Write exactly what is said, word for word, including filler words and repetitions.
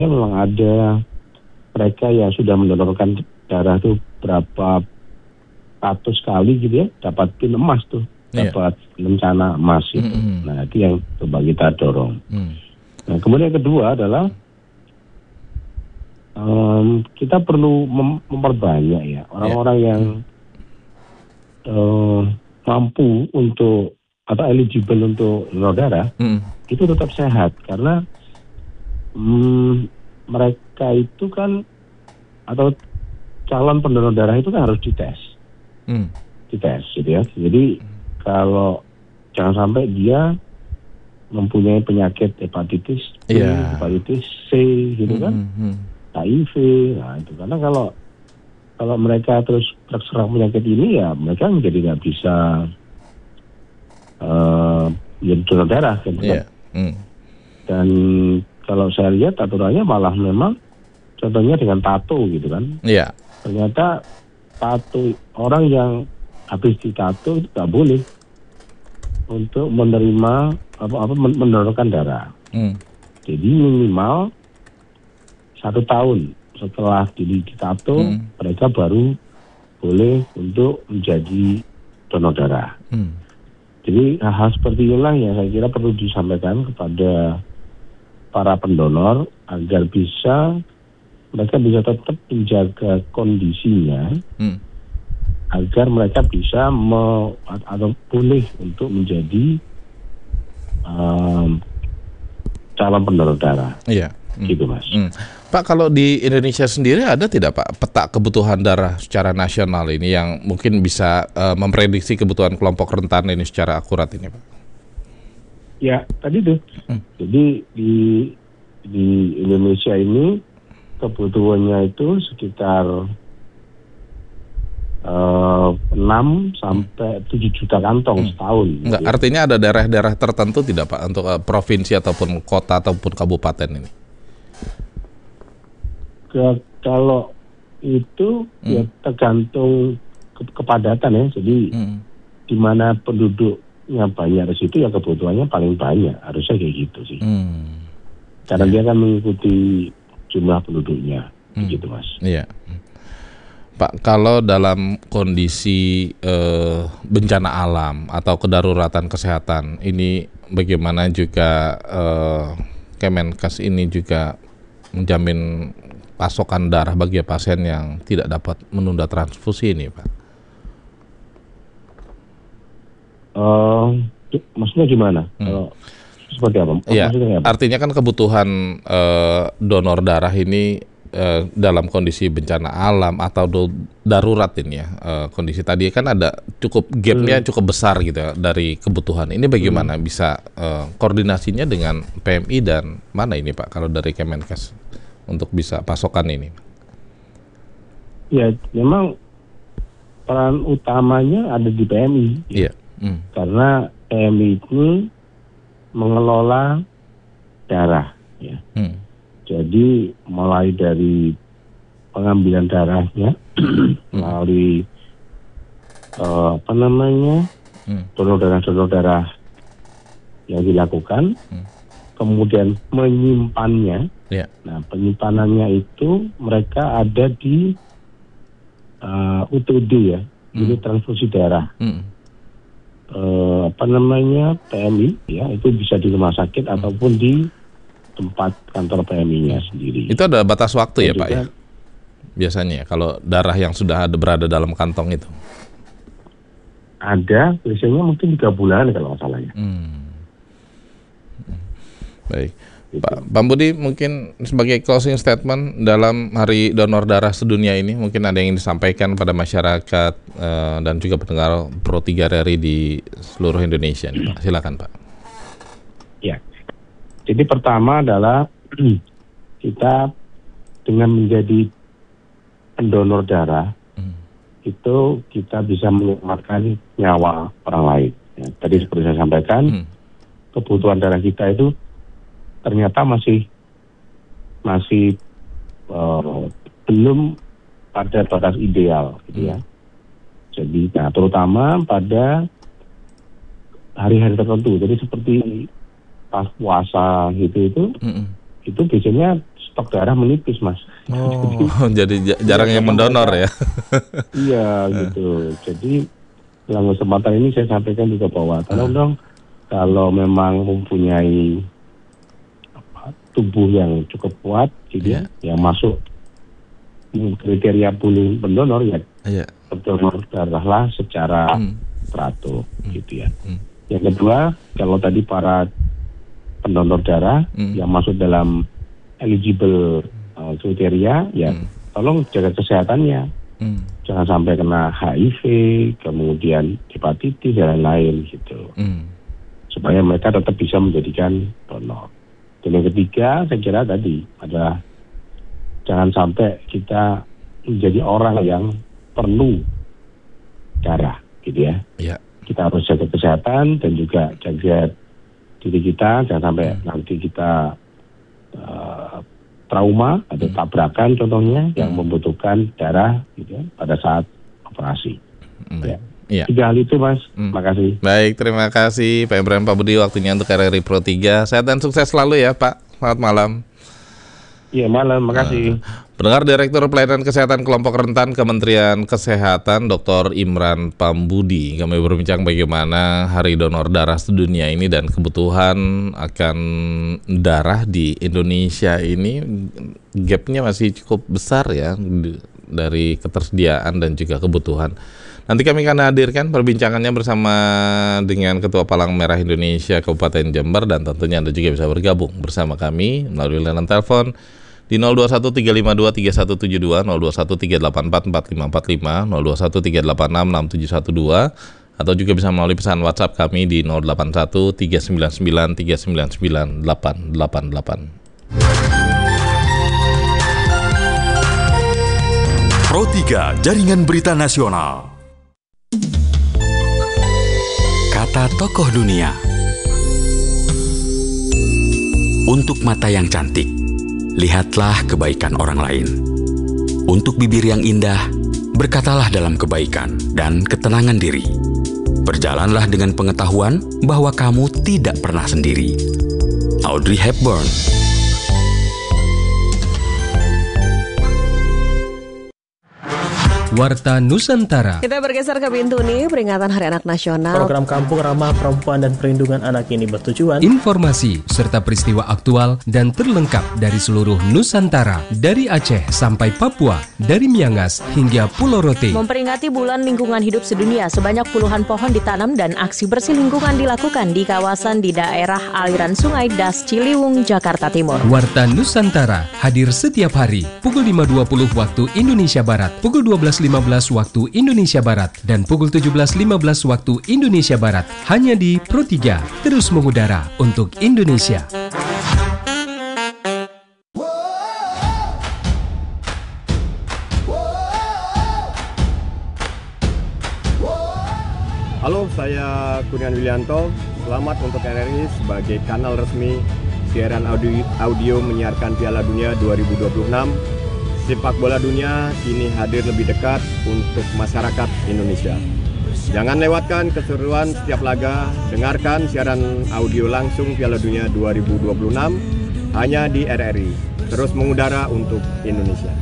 memang ada mereka yang sudah mendonorkan darah tuh berapa ratus kali gitu ya, dapat pin emas tuh, Iya. dapat lencana emas itu. Mm-mm. Nah itu yang coba kita dorong. Mm. Nah kemudian yang kedua adalah um, kita perlu mem- memperbanyak ya orang-orang yang uh, mampu untuk atau eligible untuk donor darah Mm. itu tetap sehat karena um, mereka itu kan atau calon pendonor darah itu kan harus dites, Mm. dites gitu ya. Jadi kalau jangan sampai dia mempunyai penyakit hepatitis B, Iya. hepatitis C gitu kan, Mm-mm. H I V, nah itu karena kalau kalau mereka terus terserang penyakit ini ya mereka menjadi nggak bisa uh, jadi donor darah kan. Iya. Mm. Dan kalau saya lihat aturannya malah memang contohnya dengan tato gitu kan. Iya. Ternyata tato orang yang habis ditato itu nggak boleh untuk menerima apa apa men- mendonorkan darah. Mm. Jadi minimal satu tahun setelah diri ditato Mm. mereka baru boleh untuk menjadi donor darah. Mm. Jadi hal-hal seperti inilah yang saya kira perlu disampaikan kepada para pendonor agar bisa mereka bisa tetap menjaga kondisinya Mm. agar mereka bisa me, atau boleh untuk menjadi um, calon pendonor darah. Iya. Mm. Gitu Mas. Mm. Pak, kalau di Indonesia sendiri ada tidak Pak peta kebutuhan darah secara nasional ini yang mungkin bisa uh, memprediksi kebutuhan kelompok rentan ini secara akurat ini Pak? Ya tadi tuh. Hmm. Jadi di di Indonesia ini kebutuhannya itu sekitar uh, enam sampai tujuh juta kantong Hmm. setahun. Enggak, gitu ya. artinya ada daerah-daerah tertentu tidak Pak untuk uh, provinsi ataupun kota ataupun kabupaten ini? Ke, kalau itu Hmm. ya tergantung ke, kepadatan ya. Jadi Hmm. di mana penduduknya banyak di situ ya kebutuhannya paling banyak. Harusnya kayak gitu sih. Hmm. Karena dia akan mengikuti jumlah penduduknya. Hmm. Gitu Mas. Iya. Pak, kalau dalam kondisi eh, bencana alam atau kedaruratan kesehatan ini bagaimana juga eh, Kemenkes ini juga menjamin pasokan darah bagi pasien yang tidak dapat menunda transfusi ini, Pak? Uh, maksudnya gimana? Hmm. Kalau seperti apa? Iya, Maksudnya apa? artinya kan kebutuhan eh, donor darah ini eh, dalam kondisi bencana alam atau do- darurat ini ya, eh, kondisi tadi kan ada cukup gapnya Hmm. cukup besar gitu ya dari kebutuhan. Ini bagaimana bisa eh, koordinasinya dengan P M I dan mana ini Pak kalau dari Kemenkes untuk bisa pasokan ini? Ya, memang peran utamanya ada di P M I. Iya. Hmm. Karena P M I itu mengelola darah. Ya. Hmm. Jadi mulai dari pengambilan darahnya, melalui uh, apa namanya Hmm. donor darah-donor darah yang dilakukan, Hmm. kemudian menyimpannya. Iya. Nah, penyimpanannya itu mereka ada di uh, U T D ya, unit transfusi darah. Hmm. Uh, apa namanya P M I ya, itu bisa di rumah sakit Hmm. ataupun di tempat kantor P M I-nya sendiri. Itu ada batas waktu ya Dan Pak ya? juga Biasanya ya, kalau darah yang sudah ada berada dalam kantong itu. ada, biasanya mungkin tiga bulan kalau nggak salah ya. Hmm. Baik. Gitu. Pak, Pak Budi mungkin sebagai closing statement dalam Hari Donor Darah Sedunia ini mungkin ada yang ingin disampaikan pada masyarakat eh, dan juga pendengar Pro tiga R I di seluruh Indonesia nih, Pak. Silakan Pak. Ya. Jadi pertama adalah kita dengan menjadi pendonor darah Hmm. itu kita bisa menyelamatkan nyawa orang lain. Ya, tadi seperti saya sampaikan, Hmm. kebutuhan darah kita itu ternyata masih masih uh, belum pada batas ideal, gitu ya. Jadi, nah, terutama pada hari-hari tertentu. Jadi seperti pas puasa gitu itu, Hmm. itu biasanya stok darah menipis, Mas. Oh, jadi j- jarang yang mendonor ya? Iya gitu. Jadi dalam kesempatan ini saya sampaikan juga bahwa tolong dong kalau memang mempunyai apa, tubuh yang cukup kuat, gitu ya, yang masuk kriteria pulih pendonor ya, Iya. pendonor darahlah secara Hmm. teratur, Hmm. gitu ya. Hmm. Yang kedua, kalau tadi para pendonor darah Hmm. yang masuk dalam eligible uh, kriteria, ya Hmm. tolong jaga kesehatannya. Hmm. Jangan sampai kena H I V, kemudian hepatitis dan lain-lain gitu. Hmm. Supaya mereka tetap bisa menjadikan donor. Dan yang ketiga, saya kira tadi adalah jangan sampai kita menjadi orang yang perlu darah, gitu ya. Iya. Kita harus jaga kesehatan dan juga jaga diri kita, jangan sampai Hmm. nanti kita uh, trauma atau Hmm. tabrakan contohnya yang Hmm. membutuhkan darah gitu ya, pada saat operasi. Hmm. Ya. Iya. Tiga hal itu, Mas. Hmm. Terima kasih. Baik, terima kasih Pak Ibrahim Pak Budi waktunya untuk R R I Pro tiga. Sehat dan sukses selalu ya Pak. Selamat malam. Iya, malam. Makasih. Pendengar, Direktur Pelayanan Kesehatan Kelompok Rentan Kementerian Kesehatan Doktor Imran Pambudi, kami berbincang bagaimana Hari Donor Darah Sedunia ini dan kebutuhan akan darah di Indonesia ini gapnya masih cukup besar ya di- dari ketersediaan dan juga kebutuhan. Nanti kami akan hadirkan perbincangannya bersama dengan Ketua Palang Merah Indonesia Kabupaten Jember, dan tentunya Anda juga bisa bergabung bersama kami melalui layanan telepon di nol dua satu tiga lima dua tiga satu tujuh dua, nol dua satu tiga delapan empat empat lima empat lima, nol dua satu tiga delapan enam enam tujuh satu dua, atau juga bisa melalui pesan WhatsApp kami di nol delapan satu tiga sembilan sembilan tiga sembilan sembilan delapan delapan delapan. Pro tiga Jaringan Berita Nasional. Kata tokoh dunia. Untuk mata yang cantik, lihatlah kebaikan orang lain. Untuk bibir yang indah, berkatalah dalam kebaikan dan ketenangan diri. Berjalanlah dengan pengetahuan bahwa kamu tidak pernah sendiri. Audrey Hepburn. Warta Nusantara. Kita bergeser ke Bintuni, peringatan Hari Anak Nasional. Program Kampung Ramah Perempuan dan Perlindungan Anak ini bertujuan Informasi serta peristiwa aktual dan terlengkap dari seluruh Nusantara, dari Aceh sampai Papua, dari Miangas hingga Pulau Rote. Memperingati Bulan Lingkungan Hidup Sedunia, sebanyak puluhan pohon ditanam dan aksi bersih lingkungan dilakukan di kawasan di daerah aliran Sungai Das Ciliwung, Jakarta Timur. Warta Nusantara hadir setiap hari pukul lima dua puluh waktu Indonesia Barat, pukul dua belas lima belas waktu Indonesia Barat, dan pukul tujuh belas lima belas waktu Indonesia Barat, hanya di Pro tiga, terus mengudara untuk Indonesia. Halo, saya Kurnian Willianto. Selamat untuk R R I sebagai kanal resmi siaran audio, audio menyiarkan Piala Dunia dua ribu dua puluh enam. Sepak bola dunia kini hadir lebih dekat untuk masyarakat Indonesia. Jangan lewatkan keseruan setiap laga. Dengarkan siaran audio langsung Piala Dunia dua ribu dua puluh enam hanya di R R I. Terus mengudara untuk Indonesia.